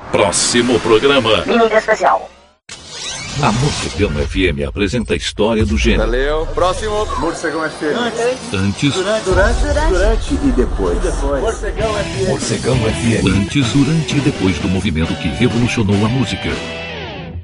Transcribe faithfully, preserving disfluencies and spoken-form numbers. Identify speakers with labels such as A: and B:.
A: Próximo programa.
B: Mídia especial.
A: A Morcegão F M apresenta a história do gênero.
C: Valeu. Próximo. Morcegão F M.
A: Antes,
C: Durante, durante, durante, durante e depois. E depois.
A: Morcegão F M. Morcegão F M. Antes, durante e depois do movimento que revolucionou a música.